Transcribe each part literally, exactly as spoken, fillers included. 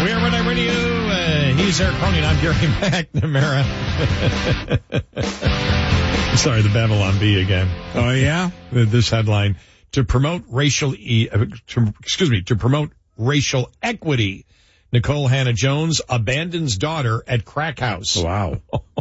We are Red Eye Radio. Uh, he's Eric Cronin. I'm Gary McNamara. Sorry, the Babylon Bee again. Oh, yeah? This headline, to promote racial, e- uh, to, excuse me, to promote racial equity, Nicole Hannah-Jones abandons daughter at crack house. Wow.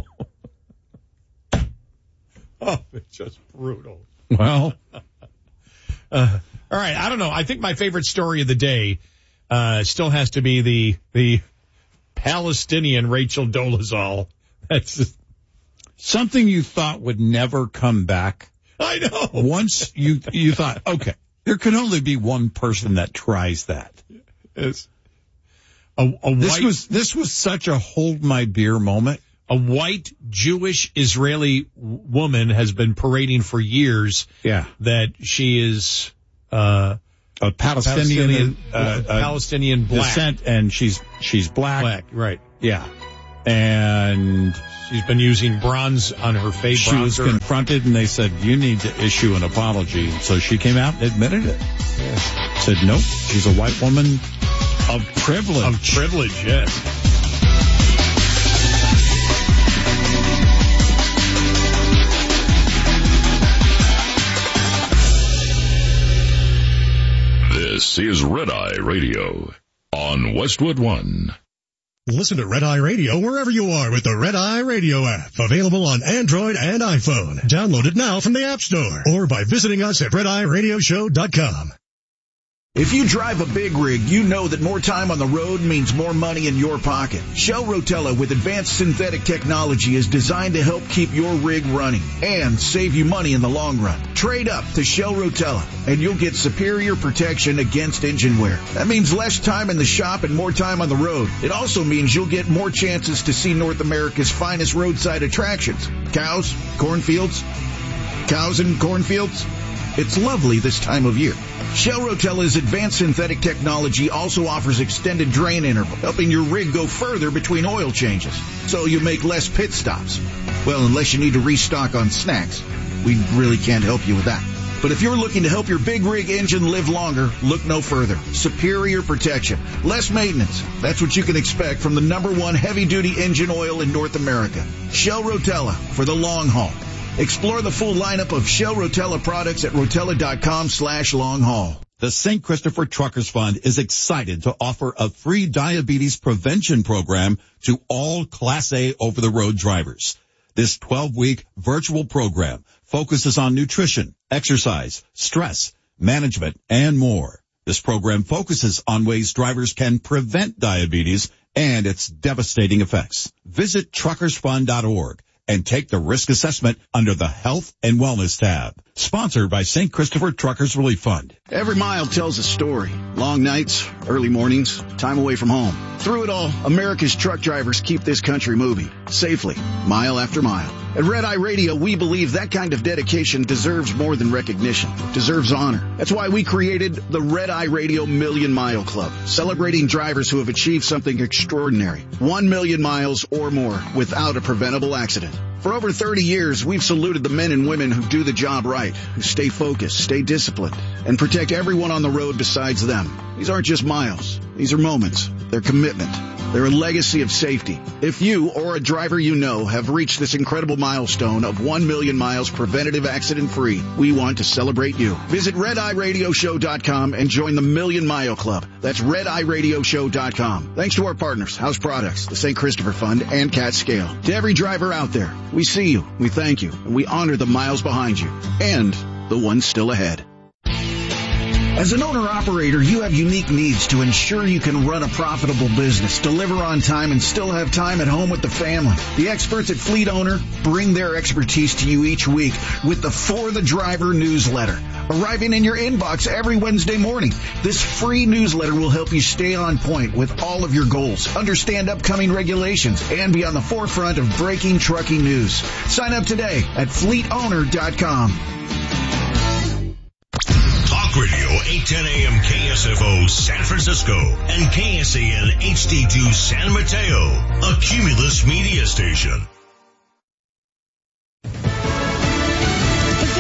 Oh, it's just brutal. Well. uh, all right, I don't know. I think my favorite story of the day uh still has to be the the Palestinian Rachel Dolezal. That's just something you thought would never come back. I know. Once you you thought, okay, there can only be one person that tries that. It's a, a this white, was this was such a hold my beer moment. A white Jewish Israeli w- woman has been parading for years. Yeah, that she is uh a Palestinian Palestinian, uh, uh, Palestinian black descent, and she's she's black. Black, right? Yeah, and she's been using bronze on her face. She was confronted, and they said, "You need to issue an apology." So she came out and admitted it. Yeah. Said, "Nope, she's a white woman of privilege." Of privilege, yes. This is Red Eye Radio on Westwood One. Listen to Red Eye Radio wherever you are with the Red Eye Radio app. Available on Android and iPhone. Download it now from the App Store or by visiting us at red eye radio show dot com. If you drive a big rig, you know that more time on the road means more money in your pocket. Shell Rotella with advanced synthetic technology is designed to help keep your rig running and save you money in the long run. Trade up to Shell Rotella and you'll get superior protection against engine wear. That means less time in the shop and more time on the road. It also means you'll get more chances to see North America's finest roadside attractions. Cows, cornfields, cows and cornfields. It's lovely this time of year. Shell Rotella's advanced synthetic technology also offers extended drain interval, helping your rig go further between oil changes, so you make less pit stops. Well, unless you need to restock on snacks. We really can't help you with that. But if you're looking to help your big rig engine live longer, look no further. Superior protection, less maintenance. That's what you can expect from the number one heavy-duty engine oil in North America. Shell Rotella for the long haul. Explore the full lineup of Shell Rotella products at rotella.com slash long haul. The Saint Christopher Truckers Fund is excited to offer a free diabetes prevention program to all Class A over-the-road drivers. This twelve-week virtual program focuses on nutrition, exercise, stress, management, and more. This program focuses on ways drivers can prevent diabetes and its devastating effects. Visit truckers fund dot org. and take the risk assessment under the Health and Wellness tab. Sponsored by Saint Christopher Truckers Relief Fund. Every mile tells a story. Long nights, early mornings, time away from home. Through it all, America's truck drivers keep this country moving, safely, mile after mile. At Red Eye Radio, we believe that kind of dedication deserves more than recognition, deserves honor. That's why we created the Red Eye Radio Million Mile Club, celebrating drivers who have achieved something extraordinary. One million miles or more without a preventable accident. For over thirty years, we've saluted the men and women who do the job right, who stay focused, stay disciplined, and protect everyone on the road besides them. These aren't just miles. These are moments. They're commitment. They're a legacy of safety. If you or a driver you know have reached this incredible milestone of one million miles preventative accident-free, we want to celebrate you. Visit red eye radio show dot com and join the Million Mile Club. That's red eye radio show dot com. Thanks to our partners, House Products, the Saint Christopher Fund, and Cat Scale. To every driver out there, we see you, we thank you, and we honor the miles behind you and the ones still ahead. As an owner-operator, you have unique needs to ensure you can run a profitable business, deliver on time, and still have time at home with the family. The experts at Fleet Owner bring their expertise to you each week with the For the Driver newsletter, arriving in your inbox every Wednesday morning. This free newsletter will help you stay on point with all of your goals, understand upcoming regulations, and be on the forefront of breaking trucking news. Sign up today at fleet owner dot com. Talk Radio, eight ten a.m. K S F O San Francisco and K S A N H D two San Mateo, a Cumulus media station. The Big Sit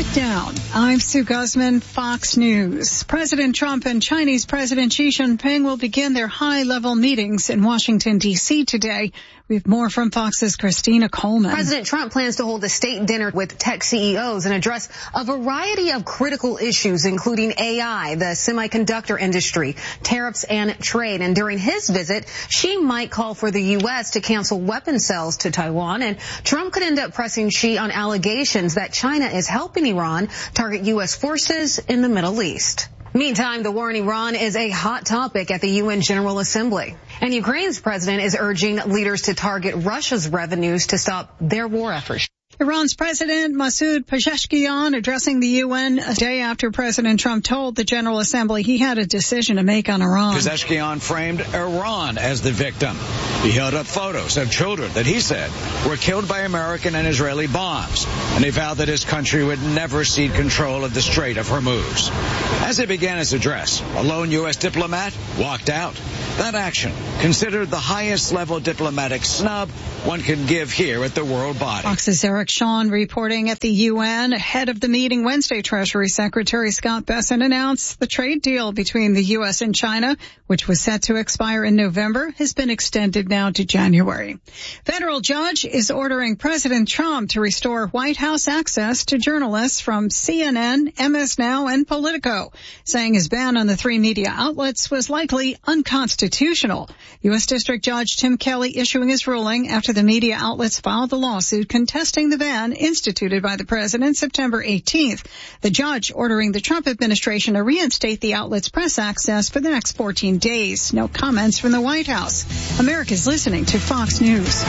Breakdown. I'm Sue Guzman, Fox News. President Trump and Chinese President Xi Jinping will begin their high-level meetings in Washington, D C today. We have more from Fox's Christina Coleman. President Trump plans to hold a state dinner with tech C E Os and address a variety of critical issues, including A I, the semiconductor industry, tariffs, and trade. And during his visit, Xi might call for the U S to cancel weapon sales to Taiwan. And Trump could end up pressing Xi on allegations that China is helping Iran target U S forces in the Middle East. Meantime, the war in Iran is a hot topic at the U N General Assembly. And Ukraine's president is urging leaders to target Russia's revenues to stop their war efforts. Iran's President Masoud Pezeshkian addressing the U N a day after President Trump told the General Assembly he had a decision to make on Iran. Pezeshkian framed Iran as the victim. He held up photos of children that he said were killed by American and Israeli bombs, and he vowed that his country would never cede control of the Strait of Hormuz. As he began his address, a lone U S diplomat walked out. That action, considered the highest level diplomatic snub one can give here at the World Body. Fox's Eric Shawn reporting at the U N. Ahead of the meeting Wednesday, Treasury Secretary Scott Bessent announced the trade deal between the U S and China, which was set to expire in November, has been extended now to January. Federal judge is ordering President Trump to restore White House access to journalists from C N N, M S Now, and Politico, saying his ban on the three media outlets was likely unconstitutional. U S District Judge Tim Kelly issuing his ruling after the media outlets filed the lawsuit contesting the ban instituted by the president September eighteenth. The judge ordering the Trump administration to reinstate the outlet's press access for the next fourteen days. No comments from the White House. America's listening to Fox News.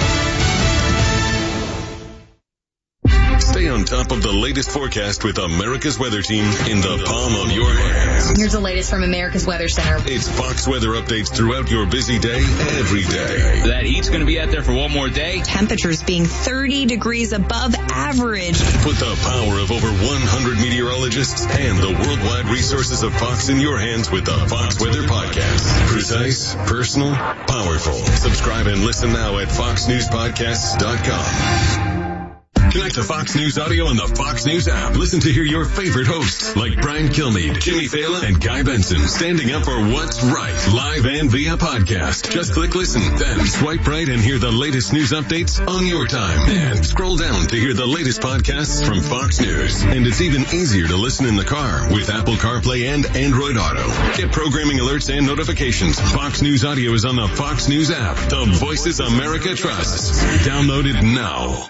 Stay on top of the latest forecast with America's Weather Team in the palm of your hands. Here's the latest from America's Weather Center. It's Fox weather updates throughout your busy day, every day. That heat's going to be out there for one more day. Temperatures being thirty degrees above average. Put the power of over one hundred meteorologists and the worldwide resources of Fox in your hands with the Fox Weather Podcast. Precise, personal, powerful. Subscribe and listen now at fox news podcasts dot com. Connect to Fox News Audio on the Fox News app. Listen to hear your favorite hosts like Brian Kilmeade, Jimmy Fallon, and Guy Benson standing up for what's right, live and via podcast. Just click listen, then swipe right and hear the latest news updates on your time. And scroll down to hear the latest podcasts from Fox News. And it's even easier to listen in the car with Apple CarPlay and Android Auto. Get programming alerts and notifications. Fox News Audio is on the Fox News app. The voices America trusts. Download it now.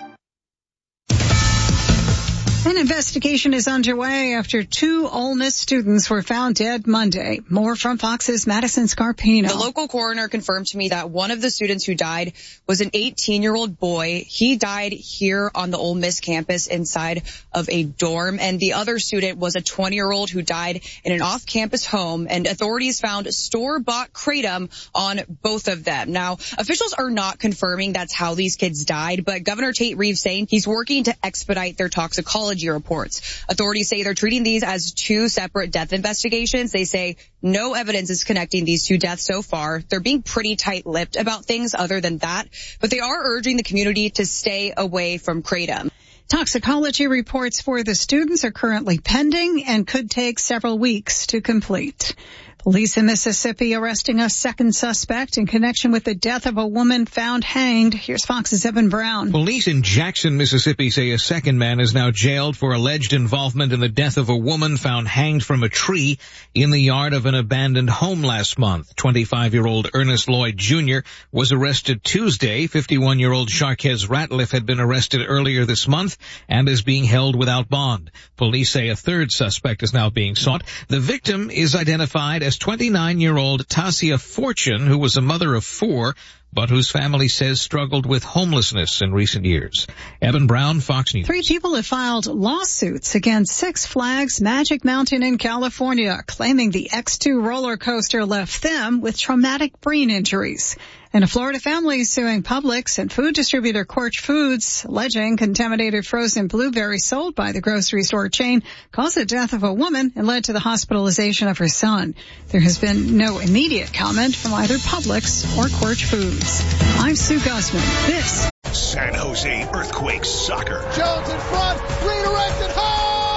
An investigation is underway after two Ole Miss students were found dead Monday. More from Fox's Madison Scarpino. The local coroner confirmed to me that one of the students who died was an eighteen-year-old boy. He died here on the Ole Miss campus inside of a dorm, and the other student was a twenty-year-old who died in an off-campus home, and authorities found store-bought kratom on both of them. Now, officials are not confirming that's how these kids died, but Governor Tate Reeves saying he's working to expedite their toxicology reports. Authorities say they're treating these as two separate death investigations. They say no evidence is connecting these two deaths so far. They're being pretty tight-lipped about things other than that, but they are urging the community to stay away from kratom. Toxicology reports for the students are currently pending and could take several weeks to complete. Police in Mississippi arresting a second suspect in connection with the death of a woman found hanged. Here's Fox's Evan Brown. Police in Jackson, Mississippi say a second man is now jailed for alleged involvement in the death of a woman found hanged from a tree in the yard of an abandoned home last month. twenty-five-year-old Ernest Lloyd Junior was arrested Tuesday. fifty-one-year-old Sharquez Ratliff had been arrested earlier this month and is being held without bond. Police say a third suspect is now being sought. The victim is identified as twenty-nine-year-old Tasia Fortune, who was a mother of four, but whose family says struggled with homelessness in recent years. Evan Brown, Fox News. Three people have filed lawsuits against Six Flags Magic Mountain in California, claiming the X two roller coaster left them with traumatic brain injuries. And a Florida family is suing Publix and food distributor Quirch Foods, alleging contaminated frozen blueberries sold by the grocery store chain caused the death of a woman and led to the hospitalization of her son. There has been no immediate comment from either Publix or Quirch Foods. I'm Sue Guzman. This San Jose Earthquakes Soccer. Jones in front, redirected high!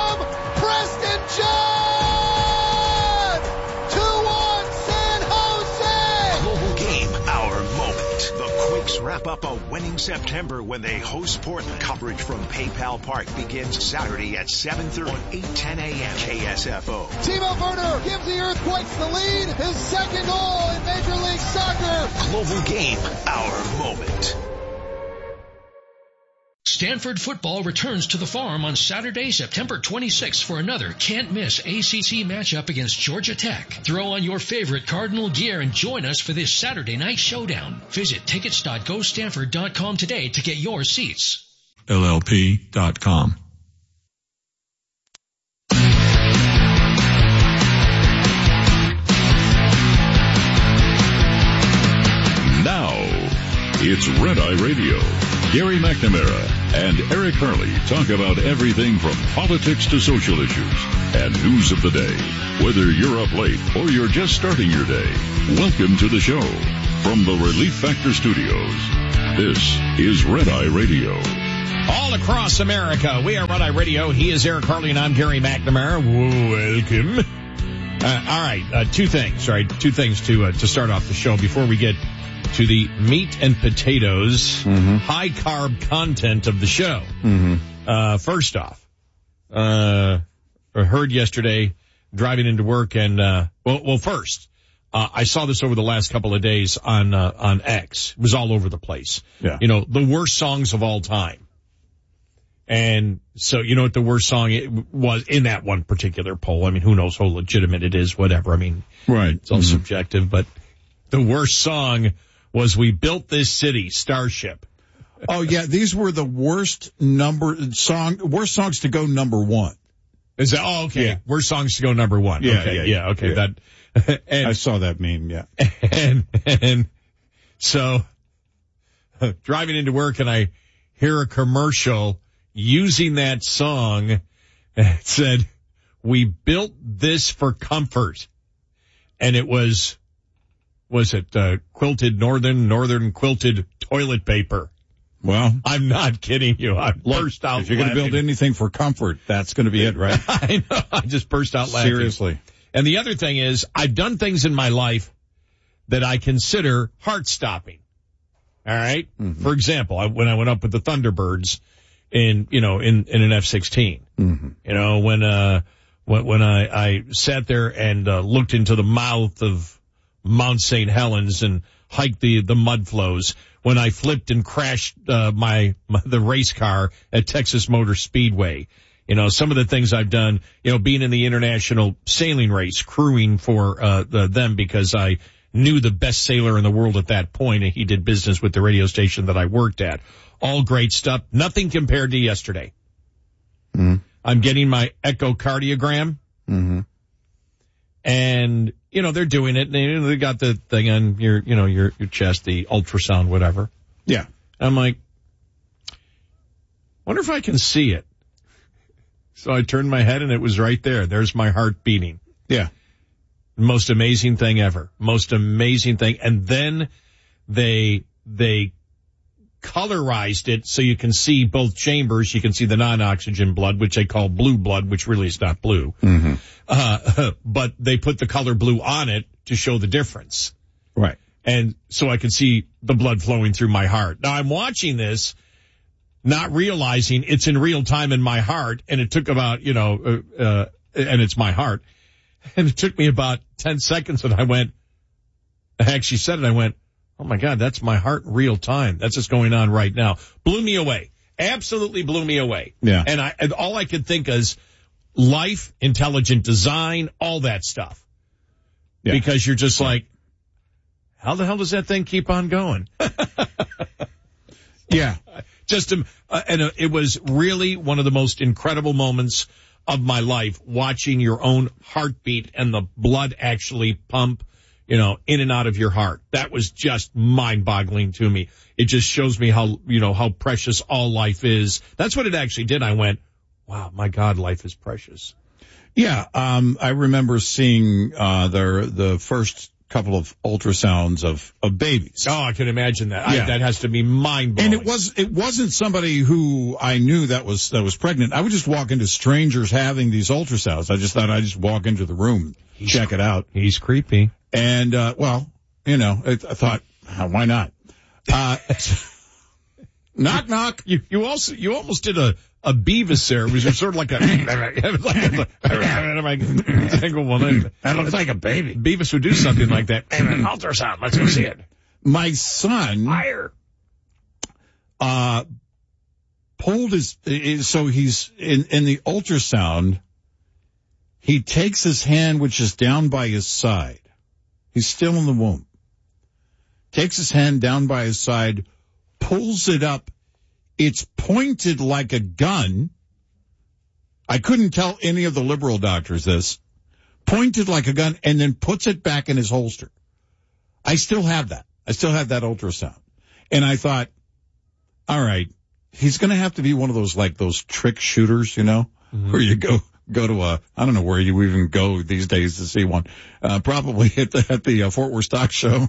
two one San Jose! Global Game, our moment. The Quakes wrap up a winning September when they host Portland. Coverage from PayPal Park begins Saturday at seven thirty on eight ten a.m. K S F O. Timo Werner gives the Earthquakes the lead. His second goal in Major League Soccer. Global Game, our moment. Stanford football returns to the Farm on Saturday, September twenty-sixth for another can't-miss A C C matchup against Georgia Tech. Throw on your favorite Cardinal gear and join us for this Saturday night showdown. Visit tickets dot go stanford dot com today to get your seats. L L P dot com. Now, it's Red Eye Radio. Gary McNamara and Eric Harley talk about everything from politics to social issues and news of the day. Whether you're up late or you're just starting your day, welcome to the show. From the Relief Factor Studios, this is Red Eye Radio. All across America, we are Red Eye Radio. He is Eric Harley and I'm Gary McNamara. Welcome. Uh, all right, uh, two things, right? Two things to uh, to start off the show before we get to the meat and potatoes, mm-hmm. high carb content of the show. Mm-hmm. Uh, first off, uh, I heard yesterday driving into work and, uh, well, well, first, uh, I saw this over the last couple of days on, uh, on X. It was all over the place. Yeah. You know, the worst songs of all time. And so, you know what the worst song it was in that one particular poll? I mean, who knows how legitimate it is, whatever. I mean, right. It's all mm-hmm. subjective, but the worst song was We Built This City, Starship. Oh yeah, these were the worst number song, worst songs to go number one. Is that, oh, okay. Yeah. Worst songs to go number one. Yeah, okay, yeah, yeah, yeah okay. Yeah. That, and, I saw that meme, yeah. And, and so, uh, driving into work and I hear a commercial using that song. It said, we built this for comfort. And it was, was it, uh, quilted northern, northern quilted toilet paper. Well, I'm not kidding you. I look, burst out if you're going to build anything for comfort, that's going to be it, right? I know. I just burst out laughing. Seriously. And the other thing is, I've done things in my life that I consider heart-stopping. All right? Mm-hmm. For example, I, when I went up with the Thunderbirds in, you know, in, in an F sixteen. Mm-hmm. You know, when, uh, when, when I, I sat there and, uh, looked into the mouth of Mount Saint Helens and hiked the, the mud flows, when I flipped and crashed, uh, my, my, the race car at Texas Motor Speedway. You know, some of the things I've done, you know, being in the international sailing race, crewing for, uh, the, them because I knew the best sailor in the world at that point and he did business with the radio station that I worked at. All great stuff. Nothing compared to yesterday. Mm-hmm. I'm getting my echocardiogram. Mm-hmm. And, you know, they're doing it. They, they got the thing on your, you know, your, your chest, the ultrasound, whatever. Yeah. I'm like, wonder if I can see it. So I turned my head and it was right there. There's my heart beating. Yeah. Most amazing thing ever. Most amazing thing. And then they, they colorized it so you can see both chambers. You can see the non-oxygen blood, which they call blue blood, which really is not blue. Mm-hmm. Uh, but they put the color blue on it to show the difference. Right. And so I could see the blood flowing through my heart. Now I'm watching this, not realizing it's in real time in my heart. And it took about, you know, uh, uh and it's my heart. And it took me about ten seconds and I went, I actually said it. I went, oh my God, that's my heart in real time. That's what's going on right now. Blew me away. Absolutely blew me away. Yeah. And I, and all I could think is life, intelligent design, all that stuff. Yeah. Because you're just like, how the hell does that thing keep on going? Yeah. Just, um, uh, and uh, it was really one of the most incredible moments of my life, watching your own heartbeat and the blood actually pump, you know, in and out of your heart. That was just mind-boggling to me. It just shows me how, you know, how precious all life is. That's what it actually did. I went, wow, my God, life is precious. Yeah. Um, I remember seeing, uh, the, the first couple of ultrasounds of, of babies. Oh, I can imagine that. Yeah. I, that has to be mind-blowing. And it was, it wasn't somebody who I knew that was, that was pregnant. I would just walk into strangers having these ultrasounds. I just thought I'd just walk into the room, He's check it out. He's creepy. And, uh, well, you know, I, I thought, why not? Uh, knock, knock. You, you also, you almost did a, a Beavis there. It was sort of like a, like a single woman. That looks like a baby. Beavis would do something like that. An ultrasound. Let's go see it. My son, Fire. uh, pulled his, so he's in, in the ultrasound, he takes his hand, which is down by his side. He's still in the womb. Takes his hand down by his side, pulls it up. It's pointed like a gun. I couldn't tell any of the liberal doctors this. Pointed like a gun and then puts it back in his holster. I still have that. I still have that ultrasound. And I thought, all right, he's going to have to be one of those, like those trick shooters, you know, mm-hmm. where you go, go to a, I don't know where you even go these days to see one. Uh, probably at the, at the uh, Fort Worth Stock Show.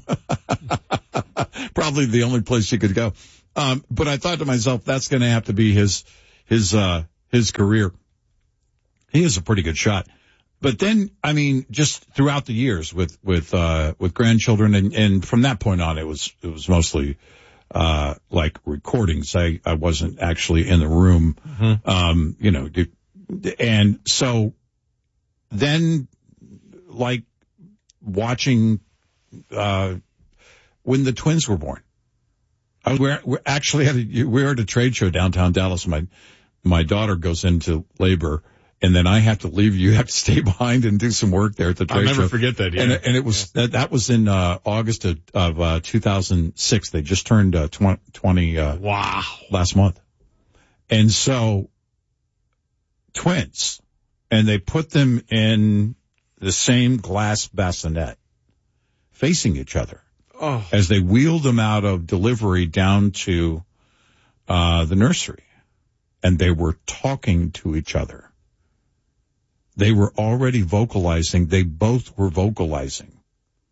Probably the only place you could go. Um, but I thought to myself, that's going to have to be his, his, uh, his career. He is a pretty good shot. But then, I mean, just throughout the years with, with, uh, with grandchildren and, and from that point on, it was, it was mostly, uh, like recordings. I, I wasn't actually in the room. Mm-hmm. Um, you know, and so then like watching, uh, when the twins were born. I was, we're, we're actually at a, we were at a trade show downtown Dallas. My, my daughter goes into labor and then I have to leave. You have to stay behind and do some work there at the trade show. I'll never show. forget that. Yeah. And, and it was, yeah. that, that was in, uh, August of, of uh, two thousand six. They just turned, uh, twenty, uh, wow. last month. And so twins, and they put them in the same glass bassinet facing each other. Oh. As they wheeled them out of delivery down to uh the nursery, and they were talking to each other. They were already vocalizing. They both were vocalizing.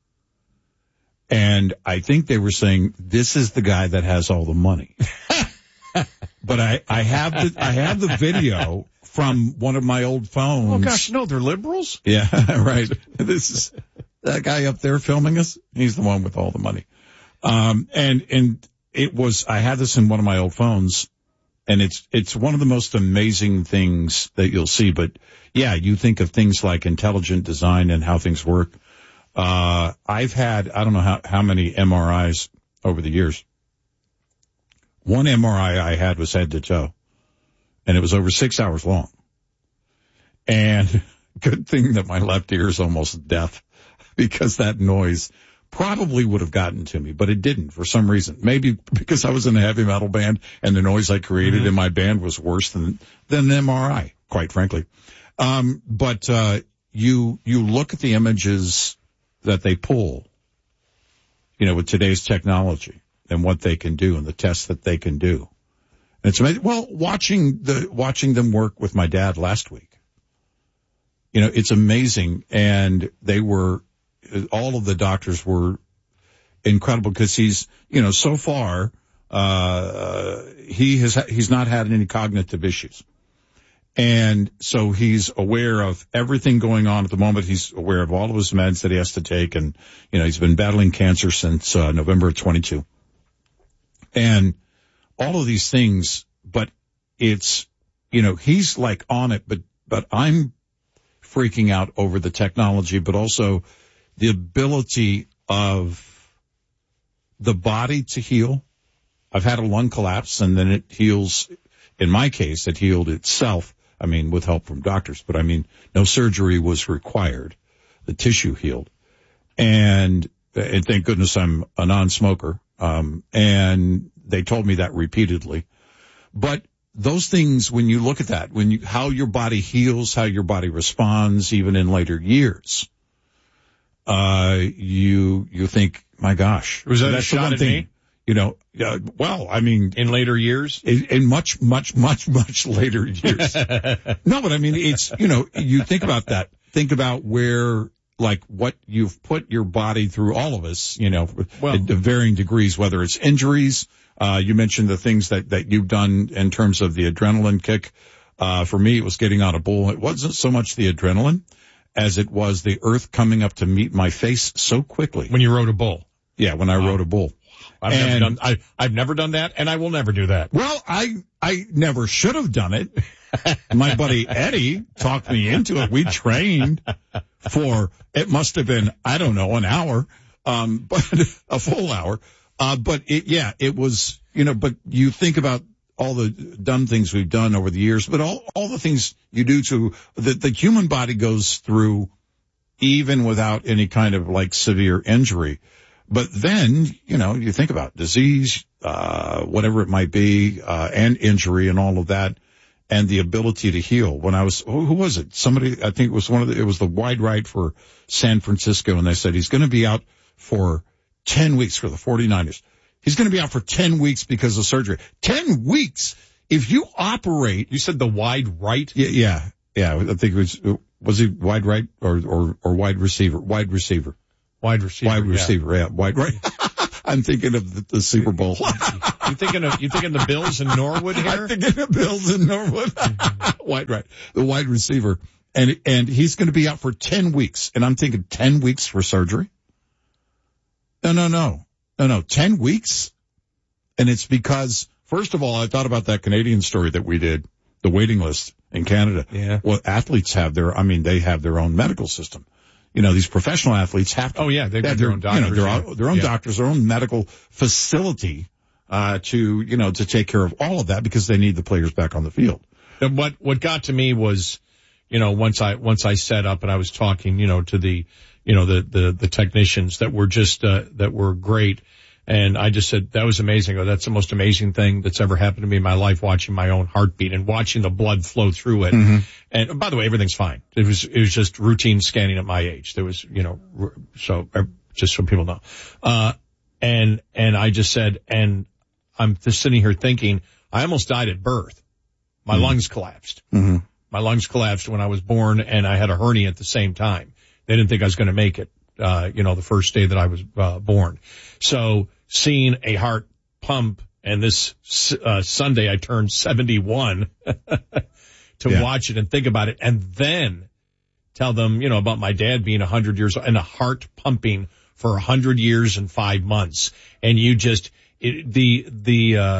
And I think they were saying, this is the guy that has all the money. But I, I have the, I have the video from one of my old phones. Oh gosh, no, they're liberals? Yeah, right. This is that guy up there filming us. He's the one with all the money. Um, and, and it was, I had this in one of my old phones, and it's, it's one of the most amazing things that you'll see. But yeah, you think of things like intelligent design and how things work. Uh, I've had, I don't know how, how many M R Is over the years. One M R I I had was head to toe, and it was over six hours long. And good thing that my left ear is almost deaf, because that noise probably would have gotten to me, but it didn't for some reason. Maybe because I was in a heavy metal band and the noise I created mm-hmm. in my band was worse than, than an M R I, quite frankly. Um, but, uh, you, you look at the images that they pull, you know, with today's technology and what they can do and the tests that they can do. And it's amazing. Well, watching the, watching them work with my dad last week, you know, it's amazing. And they were, all of the doctors were incredible because he's, you know, so far, uh, he has, he's not had any cognitive issues. And so he's aware of everything going on at the moment. He's aware of all of his meds that he has to take. And, you know, he's been battling cancer since, uh, November of twenty-two. And all of these things, but it's, you know, he's like on it, but, but I'm freaking out over the technology, but also the ability of the body to heal. I've had a lung collapse and then it heals. In my case, it healed itself. I mean, with help from doctors, but I mean, no surgery was required. The tissue healed. And, and thank goodness I'm a non-smoker. Um, and they told me that repeatedly. But those things, when you look at that, when you, how your body heals, how your body responds, even in later years, uh, you, you think, my gosh. Was that that's a shot at thing. me? You know, uh, well, I mean, in later years, in, in much, much, much, much later years. No, but I mean, it's, you know, you think about that. Think about where like what you've put your body through, all of us, you know, Well- at varying degrees, whether it's injuries. Uh, you mentioned the things that, that you've done in terms of the adrenaline kick. Uh, for me, it was getting on a bull. It wasn't so much the adrenaline as it was the earth coming up to meet my face so quickly. When you rode a bull. Yeah, when I rode a bull. I've And- never done, I, I've never done that, and I will never do that. Well, I, I never should have done it. My buddy Eddie talked me into it. We trained for, it must have been, I don't know, an hour, um, but a full hour. Uh, but it, yeah, it was, you know, but you think about all the dumb things we've done over the years, but all, all the things you do to, that the human body goes through even without any kind of like severe injury. But then, you know, you think about disease, uh, whatever it might be, uh, and injury and all of that, and the ability to heal. When I was, who, who was it? Somebody, I think it was one of the, it was the wide right for San Francisco, and they said he's going to be out for ten weeks for the forty-niners. He's going to be out for ten weeks because of surgery. ten weeks? If you operate. You said the wide right? Yeah, yeah, yeah. I think it was, was he wide right or, or, or wide receiver? Wide receiver. Wide receiver. Wide yeah. receiver, yeah, wide right. I'm thinking of the, the Super Bowl. You thinking of, you thinking the Bills in Norwood here? I'm thinking of Bills in Norwood. Wide right. The wide receiver. And, and he's going to be out for ten weeks. And I'm thinking ten weeks for surgery? No, no, no. No, no. ten weeks? And it's because, first of all, I thought about that Canadian story that we did, the waiting list in Canada. Yeah. Well, athletes have their, I mean, they have their own medical system. You know, these professional athletes have to. Oh, yeah, they've they got have their own doctors, You know, their, yeah. own- their own Yeah. doctors, their own medical facility, uh, to, you know, to take care of all of that because they need the players back on the field. And what, what got to me was, you know, once I, once I set up and I was talking, you know, to the, you know, the, the, the technicians that were just, uh, that were great. And I just said, that was amazing. Oh, that's the most amazing thing that's ever happened to me in my life, watching my own heartbeat and watching the blood flow through it. Mm-hmm. And by the way, everything's fine. It was, it was just routine scanning at my age. There was, you know, r- so uh, just so people know. Uh, and, and I just said, and I'm just sitting here thinking, I almost died at birth. My Mm-hmm. lungs collapsed. Mm-hmm. My lungs collapsed when I was born, and I had a hernia at the same time. They didn't think I was going to make it, uh, you know, the first day that I was uh, born. So seeing a heart pump, and this uh, Sunday I turned seventy-one to Yeah. watch it and think about it, and then tell them, you know, about my dad being one hundred years old and a heart pumping for one hundred years and five months. And you just, it, the, the, uh,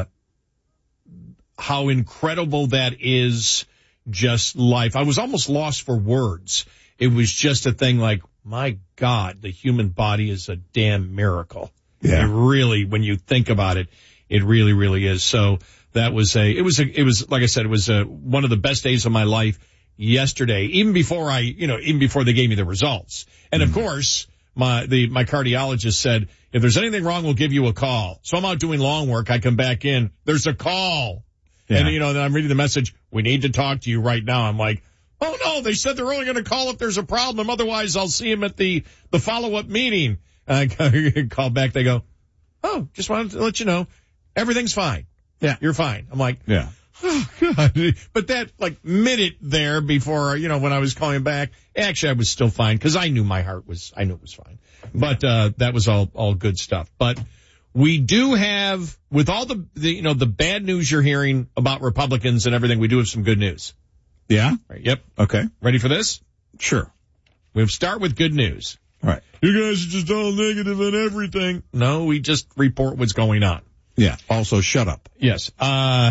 how incredible that is, just life. I was almost lost for words. It was just a thing like, my God, the human body is a damn miracle. Yeah. It really, when you think about it, it really, really is. So that was a, it was a, it was, like I said, it was a, one of the best days of my life yesterday, even before I, you know, even before they gave me the results. And of course, my, the, my cardiologist said, if there's anything wrong, we'll give you a call. So I'm out doing lawn work. I come back in. There's a call. Yeah. And, you know, then I'm reading the message. We need to talk to you right now. I'm like, oh no, they said they're only going to call if there's a problem. Otherwise, I'll see him at the, the follow-up meeting. And I call back. They go, oh, just wanted to let you know everything's fine. Yeah. You're fine. I'm like, Yeah. oh God. But that like minute there before, you know, when I was calling back, actually I was still fine because I knew my heart was, I knew it was fine. But, uh, that was all, all good stuff. But we do have, with all the, the, you know, the bad news you're hearing about Republicans and everything, we do have some good news. Yeah? Right, yep. Okay. Ready for this? Sure. We'll start with good news. All right. You guys are just all negative on everything. No, we just report what's going on. Yeah. Also, shut up. Yes. Uh,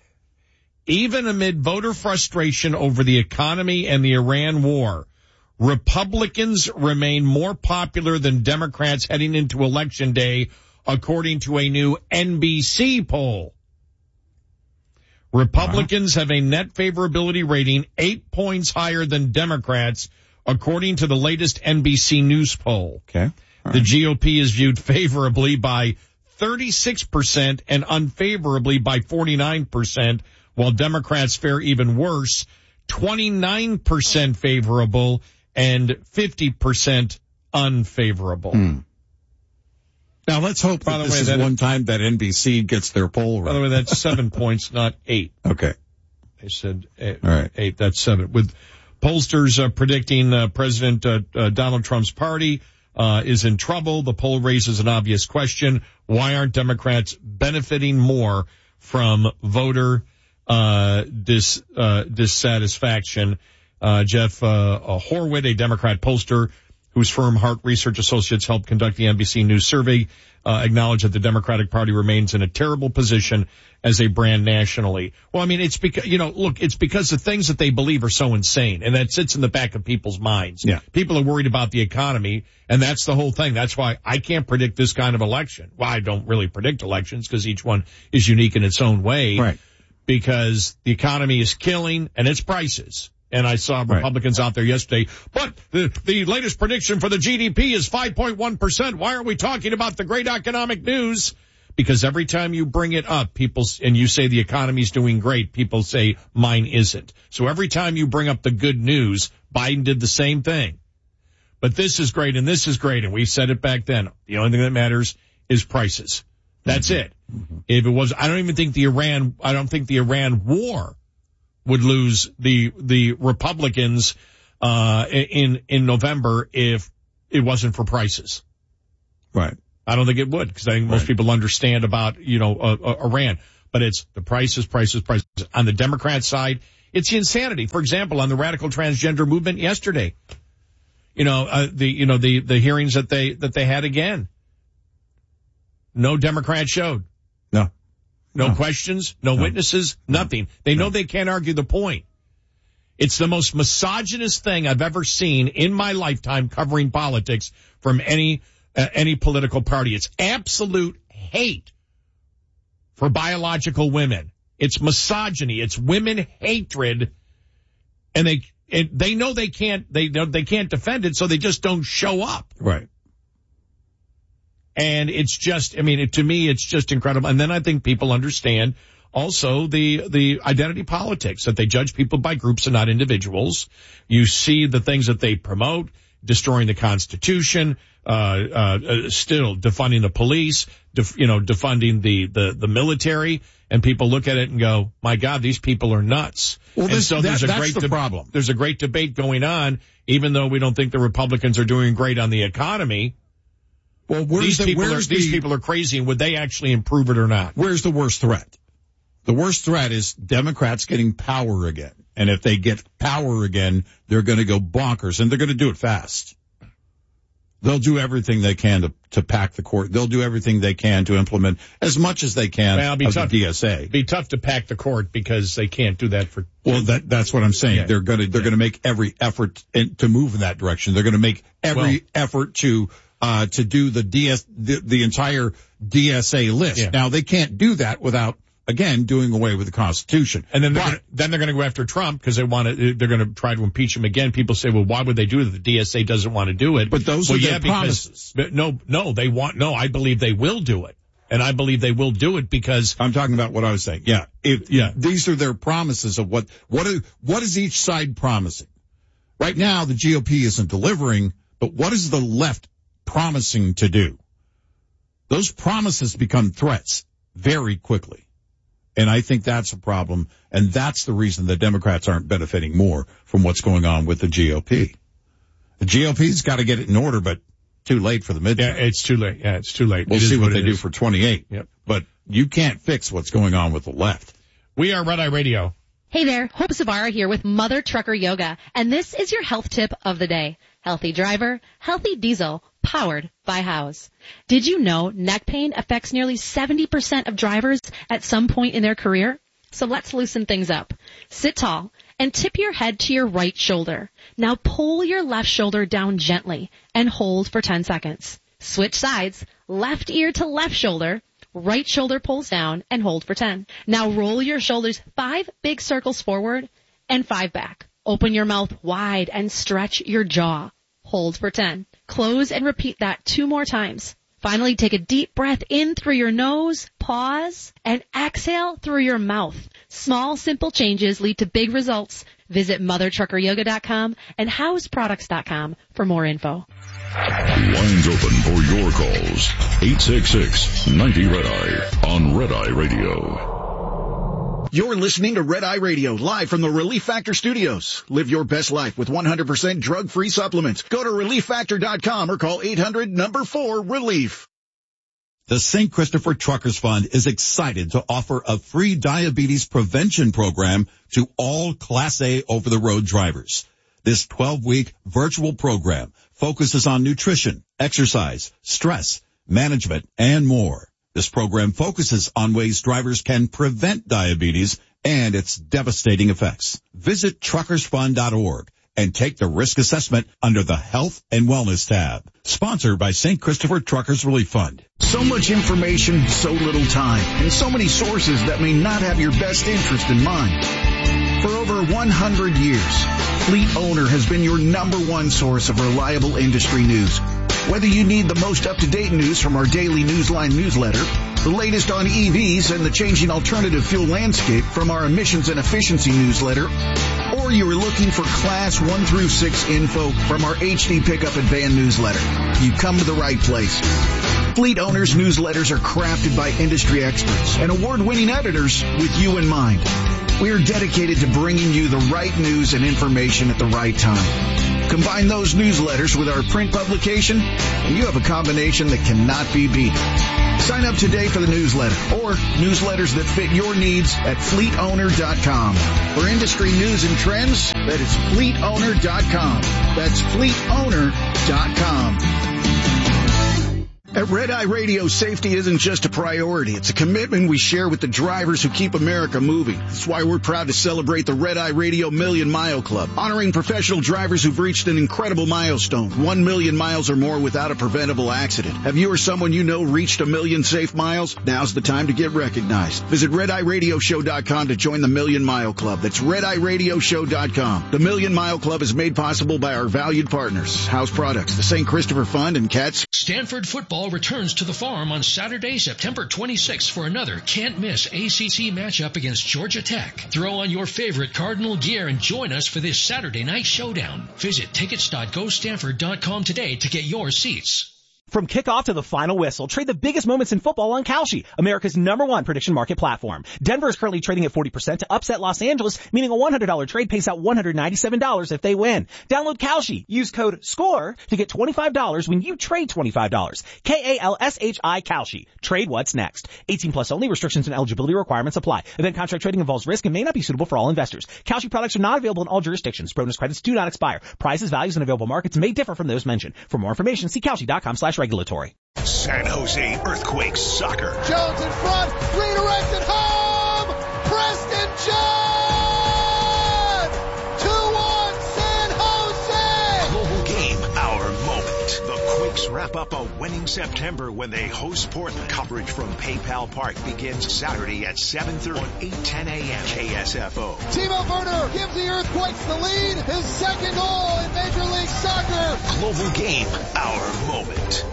even amid voter frustration over the economy and the Iran war, Republicans remain more popular than Democrats heading into Election Day, according to a new N B C poll. Republicans have a net favorability rating eight points higher than Democrats, according to the latest N B C News poll. Okay. The G O P is viewed favorably by thirty-six percent and unfavorably by forty-nine percent, while Democrats fare even worse, twenty-nine percent favorable and fifty percent unfavorable. Hmm. Now let's hope By that the this way, is that- one time that N B C gets their poll right. By the way, that's seven points, not eight. Okay. I said eight. All right. Eight, that's seven. With Pollsters are predicting uh, President uh, uh, Donald Trump's party uh is in trouble. The poll raises an obvious question. Why aren't Democrats benefiting more from voter uh dis uh dissatisfaction? Uh Jeff uh Horwit, a Democrat pollster whose firm Hart Research Associates helped conduct the N B C News survey, uh acknowledged that the Democratic Party remains in a terrible position as a brand nationally. Well, I mean, it's because, you know, look, it's because the things that they believe are so insane, and that sits in the back of people's minds. Yeah. People are worried about the economy, and that's the whole thing. That's why I can't predict this kind of election. Well, I don't really predict elections because each one is unique in its own way. Right. Because the economy is killing, and its prices. And I saw Republicans right. out there yesterday, but the, the latest prediction for the G D P is five point one percent. Why are we talking about the great economic news? Because every time you bring it up, people, and you say the economy's doing great, people say mine isn't. So every time you bring up the good news, Biden did the same thing. But this is great and this is great, and we said it back then. The only thing that matters is prices. That's mm-hmm. it. Mm-hmm. If it was, I don't even think the Iran, I don't think the Iran war would lose the, the Republicans, uh, in, in November if it wasn't for prices. Right. I don't think it would, because I think most right. people understand about, you know, uh, uh, Iran. But it's the prices, prices, prices. On the Democrat side, it's the insanity. For example, on the radical transgender movement yesterday, you know, uh, the, you know, the, the hearings that they, that they had again. No Democrat showed. No. No, no. questions, no, no witnesses, nothing. They know no. they can't argue the point. It's the most misogynist thing I've ever seen in my lifetime covering politics from any Uh, any political party. It's absolute hate for biological women. It's misogyny. It's women hatred, and they it, they know they can't they know they can't defend it, so they just don't show up. Right. And it's just, I mean, it, to me, it's just incredible. And then I think people understand also the the identity politics, that they judge people by groups and not individuals. You see the things that they promote, destroying the Constitution, uh, uh, still defunding the police, def, you know, defunding the, the, the military, and people look at it and go, my God, these people are nuts. Well, and this, so that, there's a that's great the de- problem. There's a great debate going on, even though we don't think the Republicans are doing great on the economy. Well, where's these the, people where's are, the, these people are crazy, and would they actually improve it or not? Where's the worst threat? The worst threat is Democrats getting power again. And if they get power again, they're going to go bonkers, and they're going to do it fast. They'll do everything they can to, to pack the court. They'll do everything they can to implement as much as they can well, be of tough, the D S A. It'd be tough to pack the court because they can't do that for. Well, that that's what I'm saying. Yeah. They're going to they're yeah. going to make every effort in, to move in that direction. They're going to make every well, effort to uh to do the D S the, the entire D S A list. Yeah. Now they can't do that without, again, doing away with the Constitution. And then they're but, gonna, then they're going to go after Trump because they want to. They're going to try to impeach him again. People say, "Well, why would they do it if the D S A doesn't want to do it?" But those well, are yeah, their because, promises. But no, no, they want. No, I believe they will do it, and I believe they will do it because I'm talking about what I was saying. Yeah, if, yeah. These are their promises of what what are, what is each side promising? Right now, the G O P isn't delivering, but what is the left promising to do? Those promises become threats very quickly. And I think that's a problem, and that's the reason the Democrats aren't benefiting more from what's going on with the G O P. The G O P's got to get it in order, but too late for the midterm. Yeah, it's too late. Yeah, it's too late. We'll it see what, what they do is. for twenty-eight. Yep. But you can't fix what's going on with the left. We are Red Eye Radio. Hey there, Hope Savara here with Mother Trucker Yoga, and this is your health tip of the day. Healthy driver, healthy diesel, powered by House. Did you know neck pain affects nearly seventy percent of drivers at some point in their career? So let's loosen things up. Sit tall and tip your head to your right shoulder. Now pull your left shoulder down gently and hold for ten seconds. Switch sides, left ear to left shoulder, right shoulder pulls down and hold for ten. Now roll your shoulders five big circles forward and five back. Open your mouth wide and stretch your jaw. Hold for ten. Close and repeat that two more times. Finally, take a deep breath in through your nose, pause, and exhale through your mouth. Small, simple changes lead to big results. Visit mother trucker yoga dot com and house products dot com for more info. Lines open for your calls. eight six six, ninety, Red Eye on Red Eye Radio. You're listening to Red Eye Radio, live from the Relief Factor Studios. Live your best life with one hundred percent drug-free supplements. Go to relief factor dot com or call eight hundred number four relief. The Saint Christopher Truckers Fund is excited to offer a free diabetes prevention program to all Class A over-the-road drivers. This twelve-week virtual program focuses on nutrition, exercise, stress, management, and more. This program focuses on ways drivers can prevent diabetes and its devastating effects. Visit truckers fund dot org and take the risk assessment under the Health and Wellness tab. Sponsored by Saint Christopher Truckers Relief Fund. So much information, so little time, and so many sources that may not have your best interest in mind. For over one hundred years, Fleet Owner has been your number one source of reliable industry news. Whether you need the most up-to-date news from our daily Newsline newsletter, the latest on E Vs and the changing alternative fuel landscape from our emissions and efficiency newsletter, or you are looking for Class one through six info from our H D Pickup and Van newsletter, you come to the right place. Fleet Owners newsletters are crafted by industry experts and award-winning editors with you in mind. We are dedicated to bringing you the right news and information at the right time. Combine those newsletters with our print publication, and you have a combination that cannot be beat. Sign up today for the newsletter or newsletters that fit your needs at fleet owner dot com. For industry news and trends, that is fleet owner dot com. That's fleet owner dot com. At Red Eye Radio, safety isn't just a priority. It's a commitment we share with the drivers who keep America moving. That's why we're proud to celebrate the Red Eye Radio Million Mile Club, honoring professional drivers who've reached an incredible milestone, one million miles or more without a preventable accident. Have you or someone you know reached a million safe miles? Now's the time to get recognized. Visit red eye radio show dot com to join the Million Mile Club. That's red eye radio show dot com. The Million Mile Club is made possible by our valued partners, House Products, the Saint Christopher Fund, and Cats. Stanford football returns to the Farm on Saturday, September twenty-sixth for another can't-miss A C C matchup against Georgia Tech. Throw on your favorite Cardinal gear and join us for this Saturday night showdown. Visit tickets dot go stanford dot com today to get your seats. From kickoff to the final whistle, trade the biggest moments in football on Kalshi, America's number one prediction market platform. Denver is currently trading at forty percent to upset Los Angeles, meaning a one hundred dollars trade pays out one hundred ninety-seven dollars if they win. Download Kalshi. Use code SCORE to get twenty-five dollars when you trade twenty-five dollars. K A L S H I Kalshi. Trade what's next. eighteen plus only. Restrictions and eligibility requirements apply. Event contract trading involves risk and may not be suitable for all investors. Kalshi products are not available in all jurisdictions. Bonus credits do not expire. Prices, values, and available markets may differ from those mentioned. For more information, see Kalshi dot com slash regulatory. San Jose Earthquakes soccer. Jones in front, redirected home, Preston John! two one San Jose! Global game, our moment. The Quakes wrap up a winning September when they host Portland. Coverage from PayPal Park begins Saturday at seven thirty on eight ten a.m. K S F O. Timo Werner gives the Earthquakes the lead, his second goal in Major League Soccer. Global game, our moment.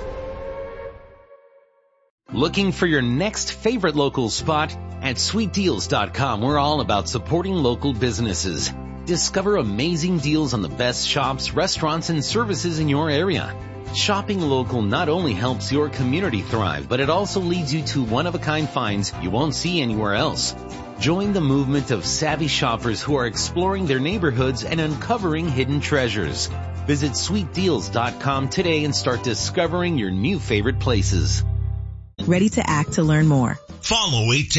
Looking for your next favorite local spot? At sweet deals dot com, we're all about supporting local businesses. Discover amazing deals on the best shops, restaurants, and services in your area. Shopping local not only helps your community thrive, but it also leads you to one-of-a-kind finds you won't see anywhere else. Join the movement of savvy shoppers who are exploring their neighborhoods and uncovering hidden treasures. Visit sweet deals dot com today and start discovering your new favorite places. Ready to act to learn more. Follow eight ten